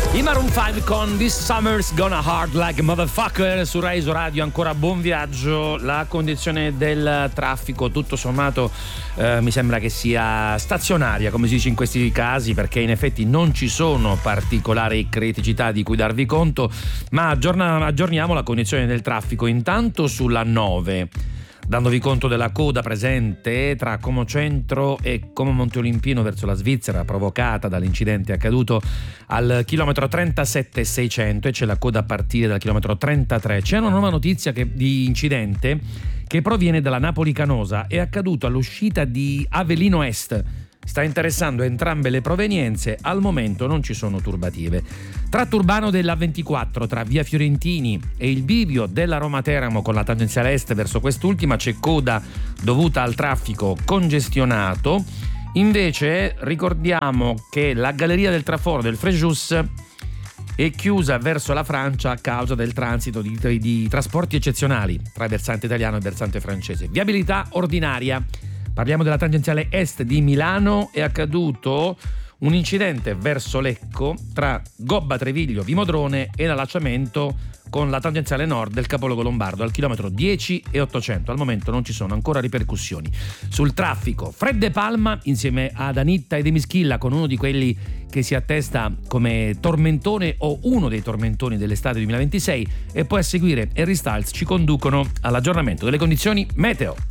I Maroon 5 con This Summer's Gonna Hard Like a Motherfucker su Rai Radio. Ancora buon viaggio. La condizione del traffico tutto sommato mi sembra che sia stazionaria, come si dice in questi casi, perché in effetti non ci sono particolari criticità di cui darvi conto, ma aggiorniamo la condizione del traffico intanto sulla 9, dandovi conto della coda presente tra Como Centro e Como Monte Olimpino verso la Svizzera, provocata dall'incidente accaduto al chilometro 37,600, e c'è la coda a partire dal chilometro 33. C'è una nuova notizia di incidente che proviene dalla Napoli Canosa, è accaduto all'uscita di Avellino Est. Sta interessando entrambe le provenienze, al momento non ci sono turbative. Tratto urbano della 24 tra via Fiorentini e il bivio della Roma Teramo con la tangenziale est verso quest'ultima c'è coda dovuta al traffico congestionato. Invece ricordiamo che la galleria del traforo del Frejus è chiusa verso la Francia a causa del transito di trasporti eccezionali tra versante italiano e versante francese. Viabilità ordinaria. Parliamo della tangenziale est di Milano. È accaduto un incidente verso Lecco tra Gobba Treviglio Vimodrone e l'allacciamento con la tangenziale nord del capoluogo lombardo al chilometro 10 e 800. Al momento non ci sono ancora ripercussioni. Sul traffico, Fred De Palma insieme ad Anitta e De Mischilla con uno di quelli che si attesta come tormentone o uno dei tormentoni dell'estate 2026, e poi a seguire Harry Styles ci conducono all'aggiornamento delle condizioni meteo.